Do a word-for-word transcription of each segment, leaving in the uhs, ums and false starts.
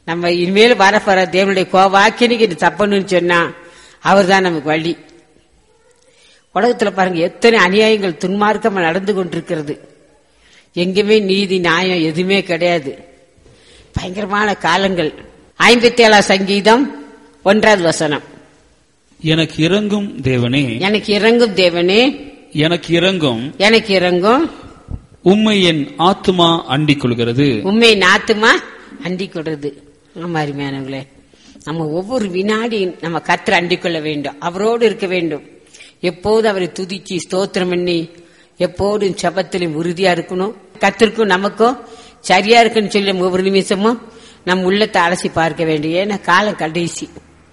நம்ம இனிமேல் வரப்போற தேவனுடைய கோவாக்கினிக்கு இது தப்பணும்னு சொன்னா அவர் தான் நமக்கு வழி. உலகத்துல பாருங்க எத்தனை அநியாயங்கள் துன்மார்க்கமா நடந்து கொண்டிருக்கிறது. எங்குமே நீதி நியாயம் எதுவுமே கிடையாது. பயங்கரமான காலங்கள். ஐம்பத்தி ஏழாம் சங்கீதம் ஒன்றாவது வசனம். எனக்கு இறங்கும் தேவனே, எனக்கு இறங்கும் தேவனே, எனக்கு இறங்கும், எனக்கு இறங்கும். உம்மை என் ஆத்துமா அண்டிக் கொள்கிறது. உண்மை ஆத்துமா அண்டிக் கொள்றது. ஆமா அருமையானவர்களே, நம்ம ஒவ்வொரு வினாடியும் நம்ம கர்த்தரை அண்டிக் கொள்ள வேண்டும். அவரோடு இருக்க வேண்டும். எப்போது அவரை துதிச்சு ஸ்தோத்திரம் பண்ணி எப்போதும் ஜெபத்திலும் உறுதியா இருக்கணும். கர்த்தருக்கும் நமக்கும் சரியா இருக்குன்னு சொல்லி ஒவ்வொரு நிமிஷமும் நம் உள்ளத்தை அலசி பார்க்க வேண்டும். ஏன்னா காலம் கடைசி.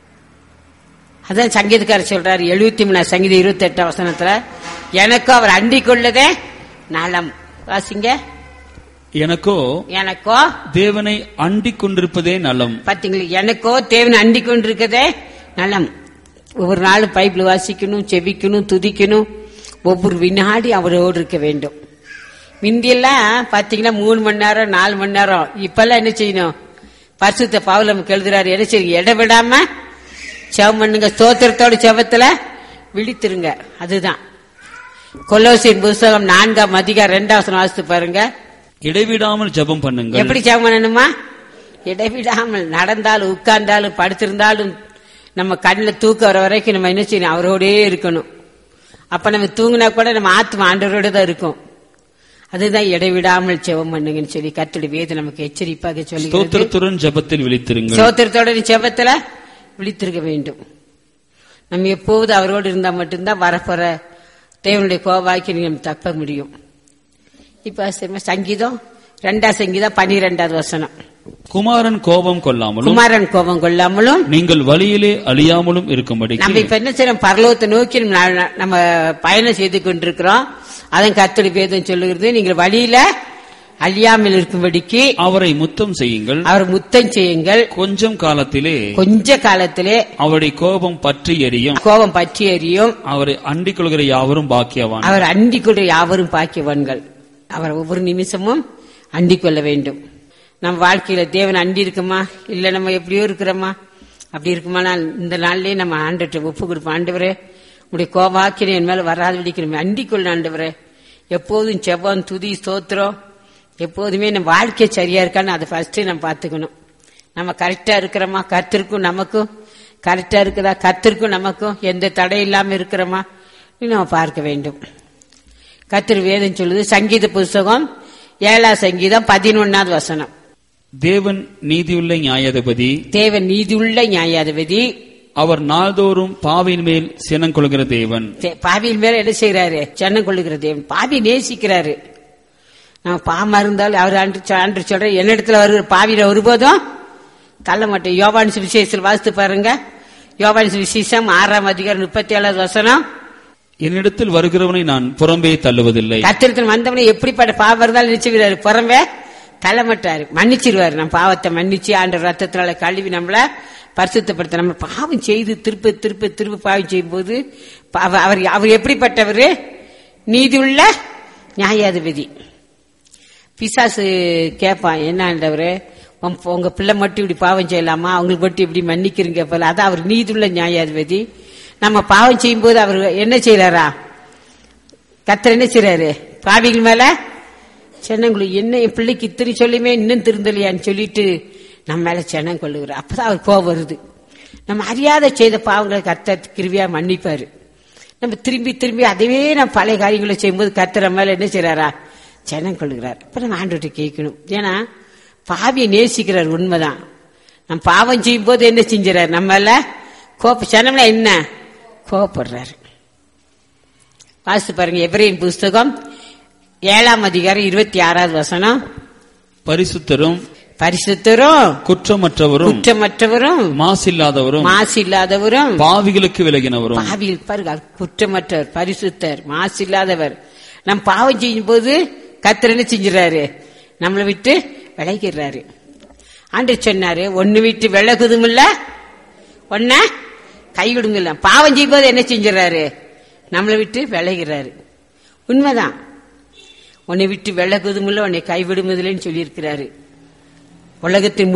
அதான் சங்கீதக்காரர் சொல்றாரு எழுபத்தி மூணாம் சங்கீதம் இருபத்தி எட்டாம் வசனத்துல, எனக்கோ அவர் அண்டிக் கொள்ளதே நலம். வாசிங்க. எனக்கோ எனக்கோ தேவனை அண்டிக் கொண்டிருப்பதே நலம். பாத்தீங்களா, எனக்கோ தேவனை அண்டிக் கொண்டிருக்கதே நலம். ஒவ்வொரு நாளும் பைபிள் வாசிக்கணும், செபிக்கணும், துதிக்கணும். ஒவ்வொரு வினாடி அவரோடு இருக்க வேண்டும். முந்தியெல்லாம் பாத்தீங்கன்னா மூணு மணி நேரம் நாலு மணி நேரம். இப்பெல்லாம் என்ன செய்யணும்? பரிசுத்த பவுல் நமக்கு எழுதுறாரு, என்ன செய்யுங்க, இடவிடாம செவம் பண்ணுங்க, ஸ்தோத்திரத்தோட செவத்துல விழித்திருங்க. அதுதான் கொலோசியர் புத்தகம் நான்காம் அதிகாரம் இரண்டாம் வசனம் வாசித்து பாருங்க. இடைவிடாமல் ஜெபம் பண்ணுங்க. எப்படி ஜெபம் பண்ணணுமா? இடைவிடாமல். நடந்தாலும் உட்கார்ந்தாலும் படுத்திருந்தாலும் நம்ம கண்ணுல தூக்க வர வரைக்கும் நம்ம என்ன செய்யணும்? அவரோடே இருக்கணும். அப்ப நம்ம தூங்கினா கூட நம்ம ஆத்மா ஆண்டவரோட தான் இருக்கும். அதுதான் இடைவிடாமல் ஜெபம் பண்ணுங்கன்னு சொல்லி கர்த்தருடைய வேதம் நமக்கு எச்சரிப்பாக சொல்லி, ஸ்தோத்திரத்துடன் ஜெபத்தில் விழித்திருங்க. ஸ்தோத்திரத்தோட ஜெபத்துல விழித்திருக்க வேண்டும். நம்ம எப்போது அவரோடு இருந்தா மட்டும்தான் வரப்போற தேவனுடைய கோபாய்க்கு நம்ம தப்ப முடியும். இப்ப சங்கீதம் ரெண்டாம் சங்கீதம் பனிரெண்டாவது வசனம். குமாரன் கோபம் கொள்ளாமலும், குமாரன் கோபம் கொள்ளாமலும், நீங்கள் வழியிலே அழியாமலும் இருக்கும்படி. நம்ம இப்ப என்ன செய்யறோம்? பரலோகத்தை நோக்கி நம்ம பயணம் செய்து கொண்டிருக்கிறோம். அதன் கர்த்தருடைய வேதம் சொல்லுகிறது, நீங்கள் வழியில அழியாமல் இருக்கும்படிக்கு அவரை முத்தம் செய்யுங்கள். அவர் முத்தம் செய்யுங்கள். கொஞ்சம் காலத்திலே கொஞ்ச காலத்திலே அவருடைய கோபம் பற்றி எரியும். கோபம் பற்றி எரியும். அவரை அண்டிக் கொள்கிற யாவரும் பாக்கியவான். அவர் அண்டிக் கொள்கிற யாவரும் பாக்கியவான்கள். அவர் ஒவ்வொரு நிமிஷமும் அண்டிக் கொள்ள வேண்டும். நம்ம வாழ்க்கையில தேவன் அண்டி இருக்குமா, இல்ல நம்ம எப்படியோ இருக்கிறோமா? அப்படி இருக்குமானா இந்த நாள்லயே நம்ம ஆண்டவர்கிட்ட ஒப்பு கொடுப்போம். ஆண்டவரே, உடைய கோபாக்கினை என் மேல வராது விடிக்கிறோம், அண்டிக் கொள்ள ஆண்டவரே. எப்போதும் செபம் துதி ஸ்தோத்திரம் எப்போதுமே நம்ம வாழ்க்கை சரியா இருக்கான்னு அதை ஃபர்ஸ்ட் நம்ம பாத்துக்கணும். நம்ம கரெக்டா இருக்கிறோமா? கர்த்தருக்கும் நமக்கும் கரெக்டா இருக்குதா? கர்த்தருக்கும் நமக்கும் எந்த தடை இல்லாம இருக்கிறோமா நம்ம பார்க்க வேண்டும். கர்த்தர் வேதம் சொல்லுது, சங்கீத புஸ்தகம் ஏழாம் சங்கீதம் பதினொன்னாவது வசனம். தேவன் நீதியுள்ள நியாயாதிபதி, தேவன் நீதியுள்ள நியாயாதிபதி, அவர் நாள்தோறும் பாவியின் மேல் சினம் கொள்கிற தேவன். பாவியின் மேல என்ன செய்யறாரு? சினம் கொள்ளுகிற தேவன். பாவி நேசிக்கிறாரு. நம்ம பாவமா இருந்தாலும் அவர் ஆண்டு சொல்ற, என்னிடத்துல வருகிற பாவியில ஒருபோதும் தள்ள மாட்டேன். யோவான் சுவிசேஷத்தில் வாசித்து பாருங்க. யோவான் சுவிசேஷம் ஆறாம் அதிகாரம் முப்பத்தி ஏழாவது வசனம். என்னிடத்தில் வருகிறவனை நான் புறம்பே தள்ளுவதில்லை. கத்திரத்தில் வந்தவனை எப்படிப்பட்ட பாவம் இருந்தாலும் நினைச்சுக்கிறாரு, புறம்பே தள்ள மாட்டாரு, மன்னிச்சிருவாரு. நம்ம பாவத்தை மன்னிச்சு ஆண்ட ரத்தத்தினால கழுவி நம்மள பரிசுத்தப்படுத்த. நம்ம பாவம் செய்து திருப்ப திருப்ப திருப்ப பாவம் செய்யும் போது அவர் அவர் எப்படிப்பட்டவரு? நீதியுள்ள நியாயாதிபதி. பிசாசு கேட்பான், என்ன ஆண்டவரே, உங்க பிள்ளை மட்டும் இப்படி பாவம் செய்யலாமா, அவங்களுக்கு மட்டும் இப்படி மன்னிக்கிறீங்க போல. அதான் அவர் நீதியுள்ள நியாயாதிபதி. நம்ம பாவம் செய்யும் போது அவர் என்ன செய்யறாரா? கர்த்தர் என்ன செய்யறாரு? பாவிகள் மேல சென்னங்குழு, என்ன என் பிள்ளைக்கு இத்தனை சொல்லியுமே இன்னும் திருந்தலையான்னு சொல்லிட்டு நம்ம மேல சென்னம் கொள்ளுகிறார். அப்பதான் அவர் கோபம் வருது. நம்ம அறியாத செய்த பாவங்களை கர்த்தர் கிருபையா மன்னிப்பாரு. நம்ம திரும்பி திரும்பி அதுவே நம்ம பழைய காரியங்களை செய்யும்போது கர்த்தர் மேல என்ன செய்யறாரா? சென்னம் கொள்ளுகிறார். அப்ப நம்ம ஆண்டவர்கிட்ட கேட்கணும். ஏன்னா பாவியை நேசிக்கிறார், உண்மைதான். நம்ம பாவம் செய்யும் போது என்ன செஞ்சாரு? நம்மள கோப சனம்ல என்ன கோபப்படுறாரு. வாசித்து பாருங்க, எபிரேயர் புஸ்தகம் ஏழாம் அதிகாரம் இருபத்தி ஆறாவது வசனம். பரிசுத்தரும் பரிசுத்தரும் குற்றமற்றவரும் குற்றமற்றவரும் மாசில்லாதவரும் மாசில்லாதவரும் பாவிகளுக்கு விலகினவரும். பாவிகள் பாருங்க, குற்றமற்றவர், பரிசுத்தர், மாசில்லாதவர். நம் பாவம் செய்யும் போது கர்த்தர் என்ன செஞ்சாரு? நம்மளை விட்டு விலகிறாரு. ஆண்டவர் சொன்னாரு, ஒன்னு விட்டு விலகுதும் இல்ல, ஒன்ன கைவிடுங்கல்ல. பாவம் செய்யும் போது என்ன செஞ்சாரு? நம்மளை விட்டு விலகிறாரு. உண்மைதான். உன்னை விட்டு விலகுதும் இல்ல, உன்னை கைவிடுவதில்லைன்னு சொல்லி இருக்கிறாரு. உலகத்தின்